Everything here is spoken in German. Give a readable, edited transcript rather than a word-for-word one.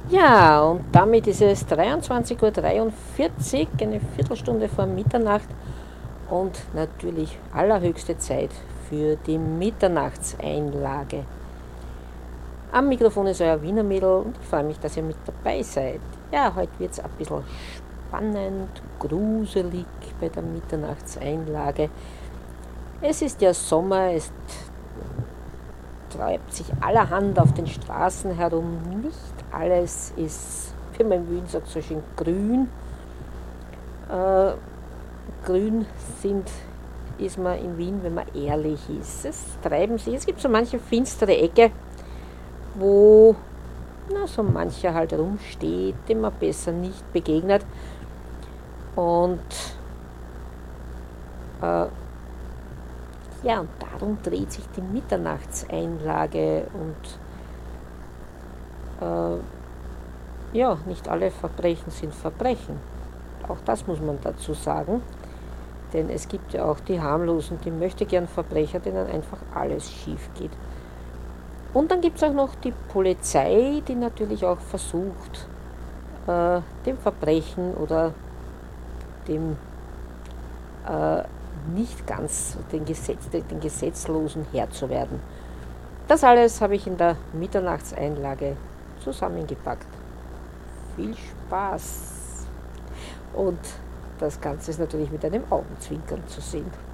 Ja, und damit ist es 23:43 Uhr, eine Viertelstunde vor Mitternacht und natürlich allerhöchste Zeit für die Mitternachtseinlage. Am Mikrofon ist euer Wiener Mädel und ich freue mich, dass ihr mit dabei seid. Ja, heute wird es ein bisschen spannend, gruselig bei der Mitternachtseinlage. Es ist ja Sommer, es treibt sich allerhand auf den Straßen herum. Nicht alles ist, wie man in Wien sagt, so schön grün. Äh, grün ist man in Wien, wenn man ehrlich ist. Es gibt so manche finstere Ecke, wo so mancher halt rumsteht, dem man besser nicht begegnet. Und ja, und darum dreht sich die Mitternachtseinlage und ja, nicht alle Verbrechen sind Verbrechen. Auch das muss man dazu sagen. Denn es gibt ja auch die harmlosen, die Möchtegern-Verbrecher, denen einfach alles schief geht. Und dann gibt es auch noch die Polizei, die natürlich auch versucht, dem Verbrechen oder dem nicht ganz den Gesetzlosen Herr zu werden. Das alles habe ich in der Mitternachtseinlage zusammengepackt. Viel Spaß! Und das Ganze ist natürlich mit einem Augenzwinkern zu sehen.